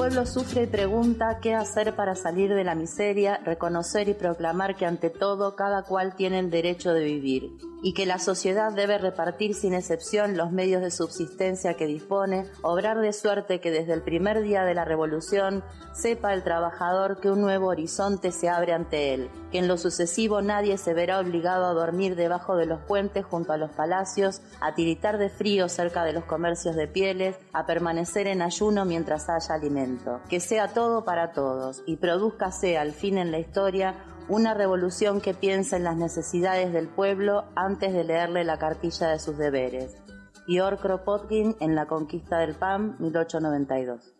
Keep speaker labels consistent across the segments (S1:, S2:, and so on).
S1: pueblo sufre y pregunta qué hacer para salir de la miseria, reconocer y proclamar que ante todo cada cual tiene el derecho de vivir y que la sociedad debe repartir sin excepción los medios de subsistencia que dispone, obrar de suerte que desde el primer día de la revolución sepa el trabajador que un nuevo horizonte se abre ante él, que en lo sucesivo nadie se verá obligado a dormir debajo de los puentes junto a los palacios, a tiritar de frío cerca de los comercios de pieles, a permanecer en ayuno mientras haya alimento, que sea todo para todos y prodúzcase al fin en la historia una revolución que piense en las necesidades del pueblo antes de leerle la cartilla de sus deberes. Ior Kropotkin en La conquista del pan, 1892.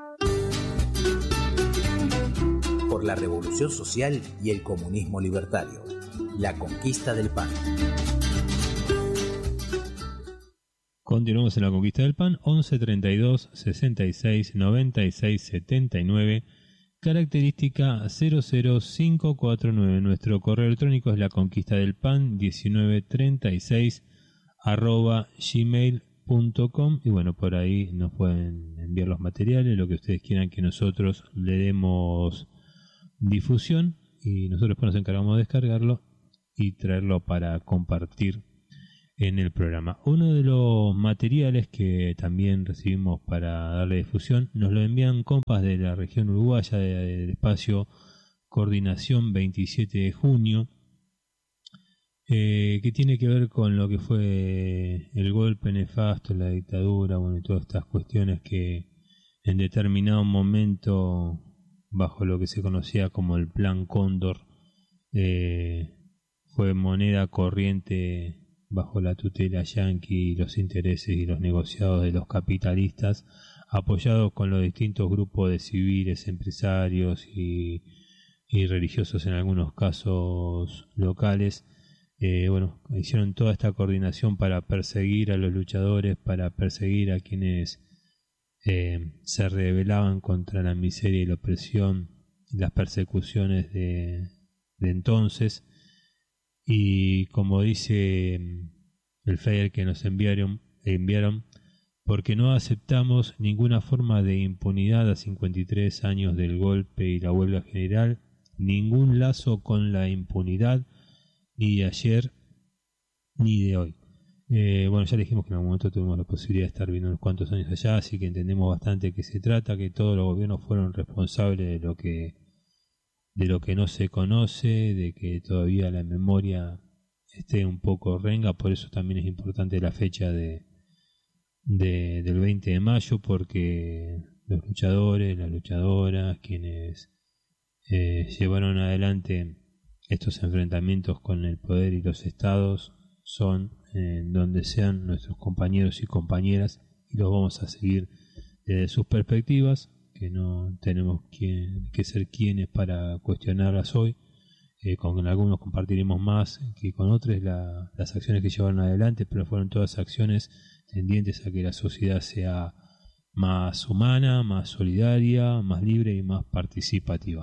S2: Por la revolución social y el comunismo libertario. La conquista del pan.
S3: Continuamos en La conquista del pan, 11 32 66 96 79, característica 00549. Nuestro correo electrónico es laconquistadelpan 1936 @gmail.com, y bueno, por ahí nos pueden enviar los materiales, lo que ustedes quieran que nosotros le demos difusión, y nosotros pues nos encargamos de descargarlo y traerlo para compartir en el programa. Uno de los materiales que también recibimos para darle difusión nos lo envían compas de la región uruguaya del espacio Coordinación 27 de junio, que tiene que ver con lo que fue el golpe nefasto, la dictadura, bueno, y todas estas cuestiones que en determinado momento, bajo lo que se conocía como el Plan Cóndor, fue moneda corriente bajo la tutela yanqui y los intereses y los negociados de los capitalistas, apoyados con los distintos grupos de civiles, empresarios y religiosos en algunos casos locales. Bueno, hicieron toda esta coordinación para perseguir a los luchadores, para perseguir a quienes se rebelaban contra la miseria y la opresión y las persecuciones de entonces. Y como dice el flyer que nos enviaron, porque no aceptamos ninguna forma de impunidad a 53 años del golpe y la huelga general, ningún lazo con la impunidad, ni de ayer ni de hoy. Bueno, ya dijimos que en algún momento tuvimos la posibilidad de estar viviendo unos cuantos años allá, así que entendemos bastante de qué se trata, que todos los gobiernos fueron responsables de lo que no se conoce, de que todavía la memoria esté un poco renga. Por eso también es importante la fecha del 20 de mayo, porque los luchadores, las luchadoras, quienes llevaron adelante estos enfrentamientos con el poder y los estados, son donde sean nuestros compañeros y compañeras, y los vamos a seguir desde sus perspectivas, que no tenemos que ser quienes para cuestionarlas hoy. Con algunos compartiremos más que con otros las acciones que llevaron adelante, pero fueron todas acciones tendientes a que la sociedad sea más humana, más solidaria, más libre y más participativa.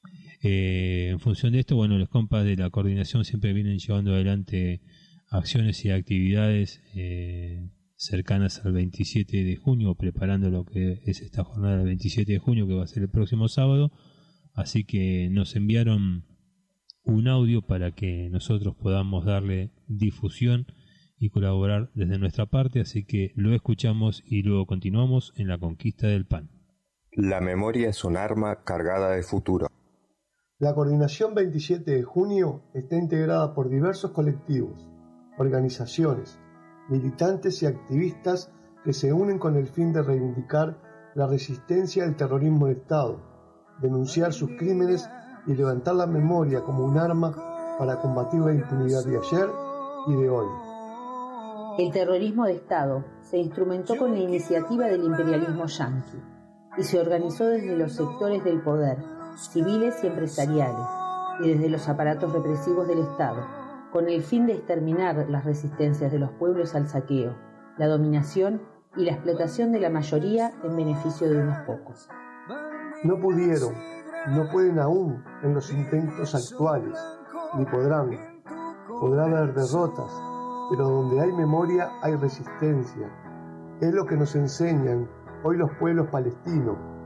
S3: En función de esto, bueno, los compas de la coordinación siempre vienen llevando adelante acciones y actividades cercanas al 27 de junio, preparando lo que es esta jornada del 27 de junio, que va a ser el próximo sábado. Así que nos enviaron un audio para que nosotros podamos darle difusión y colaborar desde nuestra parte, así que lo escuchamos y luego continuamos en La conquista del pan.
S4: La memoria es un arma cargada de futuro.
S5: La Coordinación 27 de junio está integrada por diversos colectivos, organizaciones, militantes y activistas que se unen con el fin de reivindicar la resistencia al terrorismo de Estado, denunciar sus crímenes y levantar la memoria como un arma para combatir la impunidad de ayer y de hoy.
S6: El terrorismo de Estado se instrumentó con la iniciativa del imperialismo yanqui y se organizó desde los sectores del poder, civiles y empresariales, y desde los aparatos represivos del Estado, con el fin de exterminar las resistencias de los pueblos al saqueo, la dominación y la explotación de la mayoría en beneficio de unos pocos.
S5: No pudieron, no pueden aún en los intentos actuales, ni podrán. Podrá haber derrotas, pero donde hay memoria hay resistencia. Es lo que nos enseñan hoy los pueblos palestinos,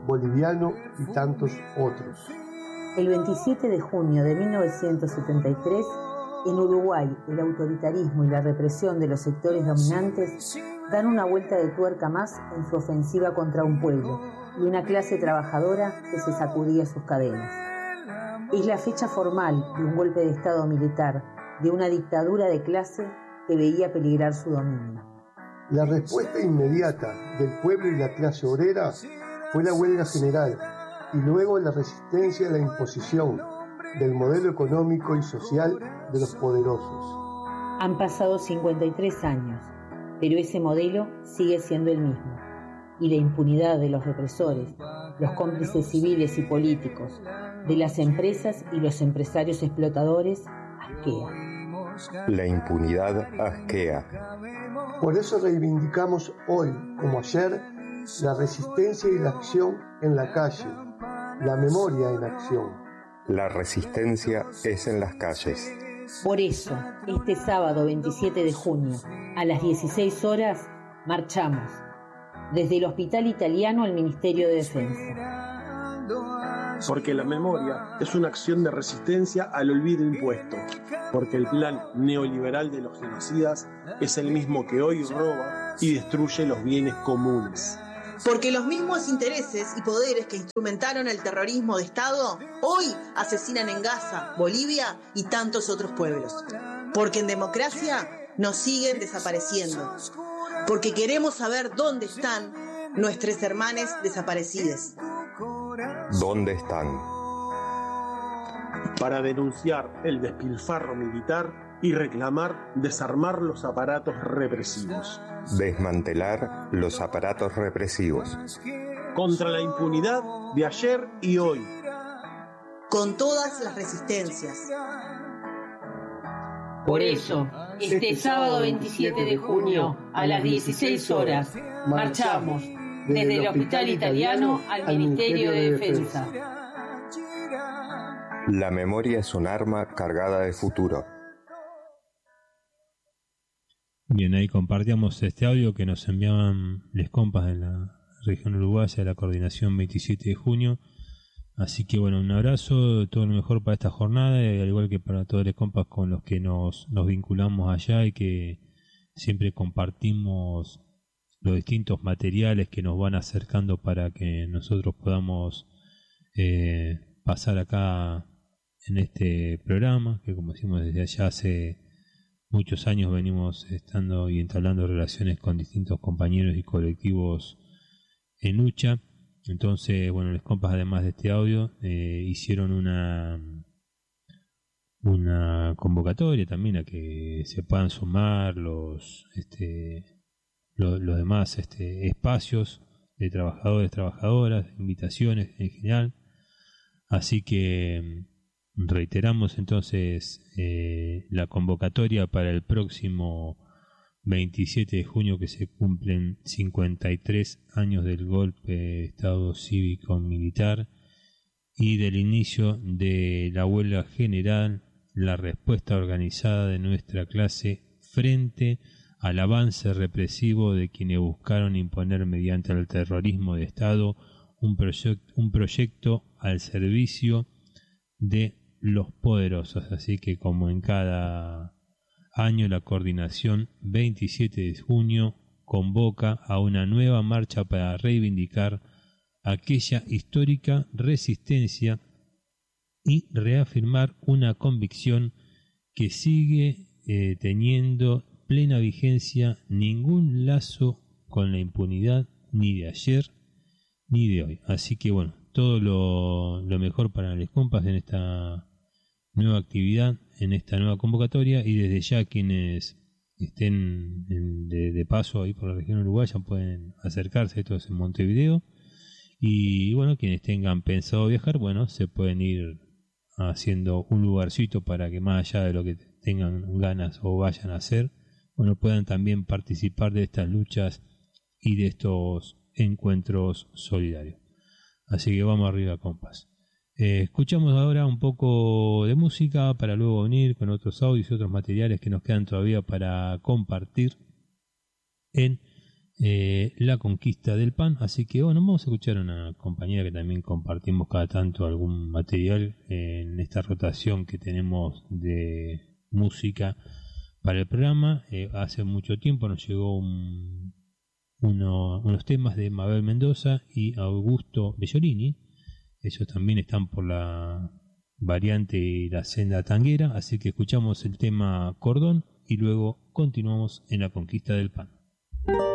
S5: boliviano y tantos otros.
S6: El 27 de junio de 1973, en Uruguay, el autoritarismo y la represión de los sectores dominantes dan una vuelta de tuerca más en su ofensiva contra un pueblo y una clase trabajadora que se sacudía sus cadenas. Es la fecha formal de un golpe de Estado militar, de una dictadura de clase que veía peligrar su dominio.
S5: La respuesta inmediata del pueblo y la clase obrera fue la huelga general y luego la resistencia a la imposición del modelo económico y social de los poderosos.
S6: Han pasado 53 años, pero ese modelo sigue siendo el mismo. Y la impunidad de los represores, los cómplices civiles y políticos, de las empresas y los empresarios explotadores, asquea.
S4: La impunidad asquea.
S5: Por eso reivindicamos hoy, como ayer, la resistencia y la acción en la calle, la memoria en acción.
S4: La resistencia es en las calles.
S6: Por eso, este sábado 27 de junio, a las 16 horas, marchamos desde el Hospital Italiano al Ministerio de Defensa.
S7: Porque la memoria es una acción de resistencia al olvido impuesto. Porque el plan neoliberal de los genocidas es el mismo que hoy roba y destruye los bienes comunes.
S8: Porque los mismos intereses y poderes que instrumentaron el terrorismo de Estado hoy asesinan en Gaza, Bolivia y tantos otros pueblos. Porque en democracia nos siguen desapareciendo. Porque queremos saber dónde están nuestros hermanos desaparecidos.
S4: ¿Dónde están?
S7: Para denunciar el despilfarro militar y reclamar desarmar los aparatos represivos.
S4: Desmantelar los aparatos represivos.
S7: Contra la impunidad de ayer y hoy.
S8: Con todas las resistencias.
S6: Por eso, este sábado 27 de junio, a las 16 horas, marchamos desde el Hospital Italiano al Ministerio de Defensa.
S4: La memoria es un arma cargada de futuro.
S3: Bien, ahí compartíamos este audio que nos enviaban les compas de la región uruguaya de la coordinación 27 de junio. Así que bueno, un abrazo, todo lo mejor para esta jornada, y al igual que para todos los compas con los que nos vinculamos allá y que siempre compartimos los distintos materiales que nos van acercando para que nosotros podamos pasar acá en este programa, que como decimos desde allá hace muchos años venimos estando y entablando relaciones con distintos compañeros y colectivos en lucha. Entonces, bueno, los compas, además de este audio, hicieron una convocatoria también a que se puedan sumar los demás espacios de trabajadores, trabajadoras, invitaciones en general. Así que reiteramos entonces la convocatoria para el próximo 27 de junio, que se cumplen 53 años del golpe de Estado cívico-militar y del inicio de la huelga general, la respuesta organizada de nuestra clase frente al avance represivo de quienes buscaron imponer mediante el terrorismo de Estado un proyecto al servicio de los poderosos. Así que, como en cada año, la coordinación 27 de junio convoca a una nueva marcha para reivindicar aquella histórica resistencia y reafirmar una convicción que sigue teniendo plena vigencia: ningún lazo con la impunidad, ni de ayer ni de hoy. Así que bueno, todo lo mejor para los compas en esta nueva actividad, en esta nueva convocatoria, y desde ya quienes estén de paso ahí por la región uruguaya pueden acercarse. Esto es en Montevideo, y bueno, quienes tengan pensado viajar, bueno, se pueden ir haciendo un lugarcito para que, más allá de lo que tengan ganas o vayan a hacer, bueno, puedan también participar de estas luchas y de estos encuentros solidarios. Así que vamos arriba, compas. Escuchamos ahora un poco de música para luego venir con otros audios y otros materiales que nos quedan todavía para compartir en La Conquista del Pan. Así que bueno, vamos a escuchar a una compañera que también compartimos cada tanto algún material en esta rotación que tenemos de música para el programa. Hace mucho tiempo nos llegó unos temas de Mabel Mendoza y Augusto Bellolini. Ellos también están por la variante y la senda tanguera, así que escuchamos el tema Cordón y luego continuamos en La Conquista del Pan.